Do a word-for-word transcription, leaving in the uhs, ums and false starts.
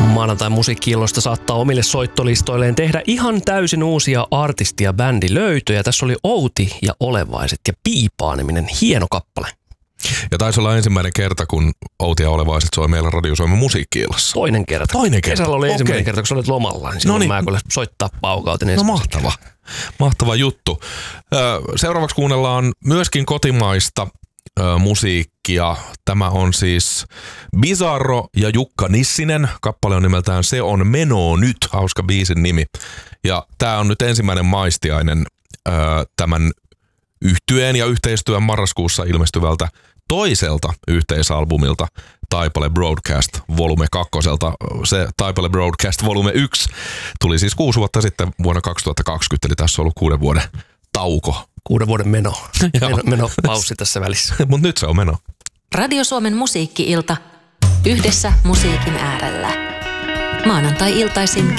Maanantai musiikki-illoista saattaa omille soittolistoilleen tehdä ihan täysin uusia artisti- ja bändilöytöjä. Tässä oli Outi ja Olevaiset ja Piipaa-niminen hieno kappale. Ja taisi olla ensimmäinen kerta, kun Outi ja Olevaiset soi meillä Radio Suomen musiikki-illassa. Toinen kerta. Toinen kerta. Kesällä oli Okei. ensimmäinen kerta, kun sä olit lomalla. Niin silloin mä kuulen soittaa paukautin. No mahtava. Mahtava juttu. Seuraavaksi kuunnellaan myöskin kotimaista musiikkia. Tämä on siis Bizarro ja Jukka Nissinen. Kappale on nimeltään Se on meno nyt, hauska biisin nimi. Ja tää on nyt ensimmäinen maistiainen tämän yhtyeen ja yhteistyön marraskuussa ilmestyvältä toiselta yhteisalbumilta Taipale Broadcast volume kakkoselta. Se Taipale Broadcast volume yksi tuli siis kuusi vuotta sitten vuonna kaksituhattakaksikymmentä, eli tässä on ollut kuuden vuoden tauko. Kuuden vuoden meno. meno, meno paussi tässä välissä. Mutta nyt se on meno. Radio Suomen musiikki-ilta. Yhdessä musiikin äärellä. Maanantai-iltaisin